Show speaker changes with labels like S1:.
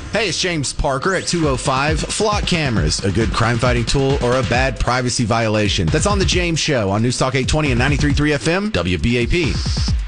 S1: Hey, it's James Parker at 205. Flock cameras, a good crime-fighting tool or a bad privacy violation? That's on The James Show on News Talk 820 and 93.3 FM, WBAP.